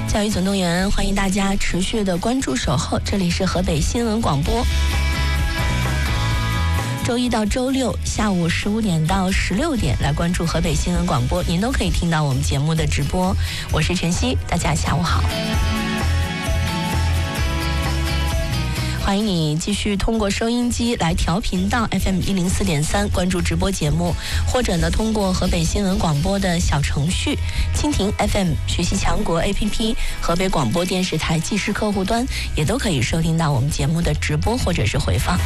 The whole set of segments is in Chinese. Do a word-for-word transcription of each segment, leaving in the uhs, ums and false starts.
教育总动员，欢迎大家持续的关注守候，这里是河北新闻广播。周一到周六下午十五点到十六点来关注河北新闻广播，您都可以听到我们节目的直播。我是晨曦，大家下午好。欢迎你继续通过收音机来调频到 F M 一零四点三关注直播节目，或者呢通过河北新闻广播的小程序、蜻蜓 F M、学习强国 A P P、河北广播电视台即时客户端，也都可以收听到我们节目的直播或者是回放。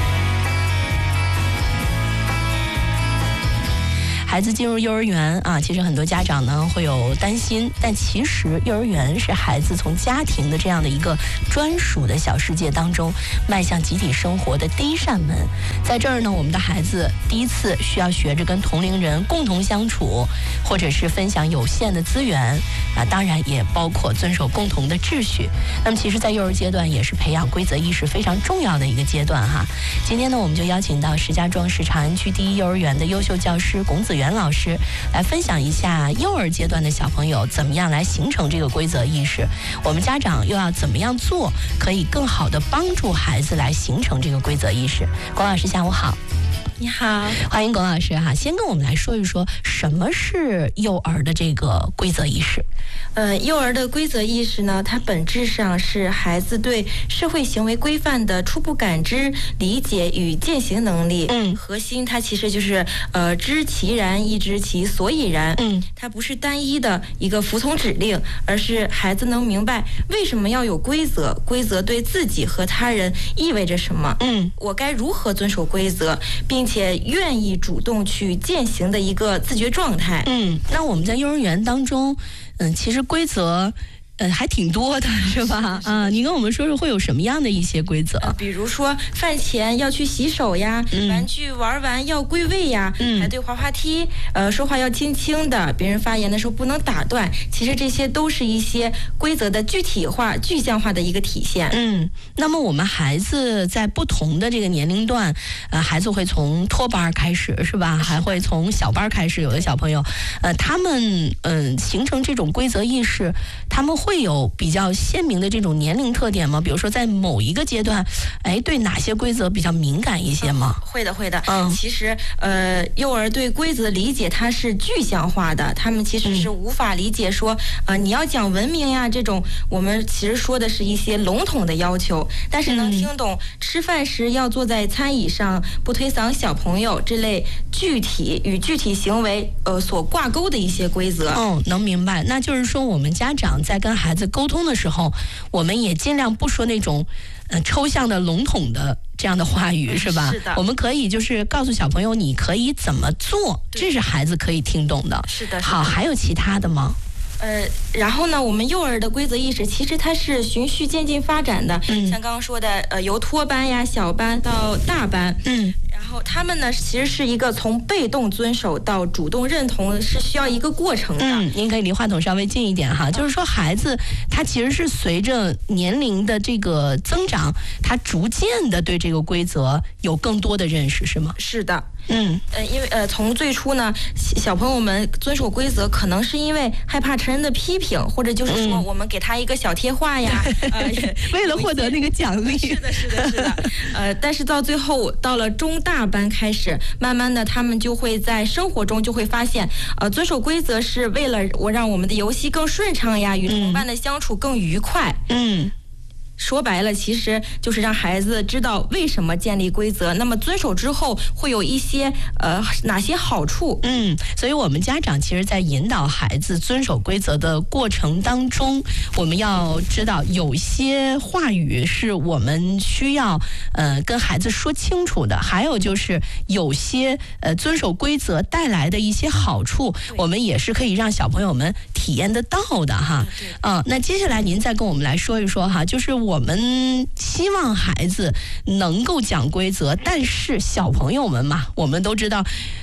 孩子进入幼儿园啊，其实很多家长呢会有担心，但其实幼儿园是孩子从家庭的这样的一个专属的小世界当中迈向集体生活的第一扇门。在这儿呢，我们的孩子第一次需要学着跟同龄人共同相处，或者是分享有限的资源啊，当然也包括遵守共同的秩序。那么其实在幼儿阶段也是培养规则意识非常重要的一个阶段哈。今天呢，我们就邀请到石家庄市长安区第一幼儿园的优秀教师龚子元老师来分享一下幼儿阶段的小朋友怎么样来形成这个规则意识，我们家长又要怎么样做，可以更好的帮助孩子来形成这个规则意识。龚老师下午好。 你好， 欢迎龚老师哈。先跟我们来说一说什么是幼儿的这个规则意识。 呃，幼儿的规则意识呢，它本质上是孩子对社会行为规范的初步感知、理解与践行能力。嗯，核心它其实就是呃知其然，亦知其所以然。嗯，它不是单一的一个服从指令，而是孩子能明白为什么要有规则，规则对自己和他人意味着什么。嗯，我该如何遵守规则，并且且愿意主动去践行的一个自觉状态。 嗯，那我们在幼儿园当中，嗯，其实规则。呃，还挺多的，是吧？啊，你跟我们说说会有什么样的一些规则？ 呃、比如说饭前要去洗手呀，嗯、玩具玩完要归位呀，嗯、排队滑滑梯，呃，说话要轻轻的，别人发言的时候不能打断。其实这些都是一些规则的具体化、具象化的一个体现。 嗯，那么我们孩子在不同的这个年龄段，呃，孩子会从托班开始，是吧？还会从小班开始，有的小朋友，呃，他们嗯、呃、形成这种规则意识，他们会。会有比较鲜明的这种年龄特点吗？比如说在某一个阶段，哎，对哪些规则比较敏感一些吗？ 嗯、会的，会的。嗯，其实呃，幼儿对规则的理解它是具象化的，他们其实是无法理解说，呃，你要讲文明呀这种，我们其实说的是一些笼统的要求，但是能听懂吃饭时要坐在餐椅上，不推搡小朋友这类具体与具体行为呃所挂钩的一些规则。 哦，能明白。那就是说，我们家长在跟孩子沟通的时候，我们也尽量不说那种呃抽象的笼统的这样的话语，是吧？ 是的。 我们可以就是告诉小朋友你可以怎么做，这是孩子可以听懂的。 是的。 好，还有其他的吗？ 呃，然后呢，我们幼儿的规则意识其实它是循序渐进发展的，嗯、像刚刚说的，呃，由托班呀、小班到大班，嗯。然后他们呢，其实是一个从被动遵守到主动认同，是需要一个过程的。 嗯，您可以离话筒稍微近一点哈。嗯、就是说，孩子他其实是随着年龄的这个增长，他逐渐的对这个规则有更多的认识，是吗？ 是的。 嗯， 呃，因为呃，从最初呢，小朋友们遵守规则，可能是因为害怕成人的批评，或者就是说我们给他一个小贴画呀， 嗯、呃，为了获得那个奖励。 是的，是的，是的。呃，但是到最后，到了中大班开始，慢慢的，他们就会在生活中就会发现，呃，遵守规则是为了我让我们的游戏更顺畅呀，与同伴的相处更愉快。嗯。说白了，其实就是让孩子知道为什么建立规则，那么遵守之后会有一些呃哪些好处。 嗯，所以我们家长其实在引导孩子遵守规则的过程当中，我们要知道有些话语是我们需要呃跟孩子说清楚的，还有就是有些呃遵守规则带来的一些好处，我们也是可以让小朋友们体验得到的哈。啊、呃，那接下来您再跟我们来说一说哈，就是我。我们希望孩子能够讲规则，但是小朋友们嘛，我们都知道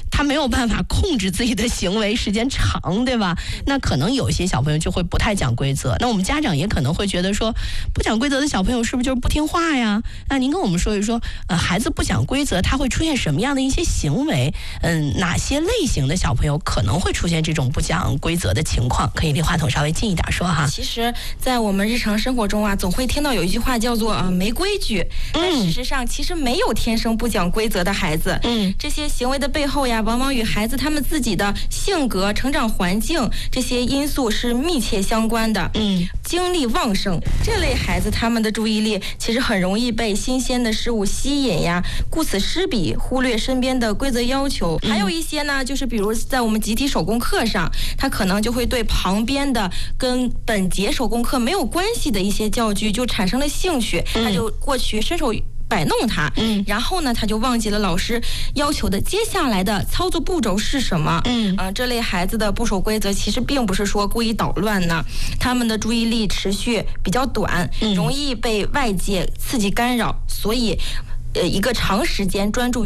他没有办法控制自己的行为时间长，对吧？那可能有些小朋友就会不太讲规则。那我们家长也可能会觉得说，不讲规则的小朋友是不是就是不听话呀？那您跟我们说一说，呃，孩子不讲规则，他会出现什么样的一些行为？嗯，哪些类型的小朋友可能会出现这种不讲规则的情况？可以离话筒稍微近一点说哈。 其实，在我们日常生活中啊，总会听到有一句话叫做啊没规矩。但事实上，其实没有天生不讲规则的孩子。嗯，这些行为的背后呀，往往与孩子他们自己的性格、成长环境这些因素是密切相关的。嗯，精力旺盛这类孩子，他们的注意力其实很容易被新鲜的事物吸引呀，顾此失彼，忽略身边的规则要求。嗯、还有一些呢，就是比如在我们集体手工课上，他可能就会对旁边的跟本节手工课没有关系的一些教具就产生了兴趣，嗯、他就过去伸手摆弄它，嗯，然后呢，他就忘记了老师要求的接下来的操作步骤是什么，嗯，啊、呃，这类孩子的不守规则，其实并不是说故意捣乱呢，他们的注意力持续比较短，嗯、容易被外界刺激干扰，所以，呃，一个长时间专注于